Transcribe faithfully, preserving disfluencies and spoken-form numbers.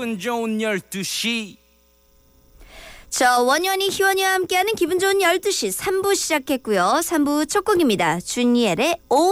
기분 좋은 열두 시. 저 원현이 희원이와 함께하는 기분 좋은 열두 시 삼 부 시작했고요. 삼 부 첫 곡입니다. 준이엘의 오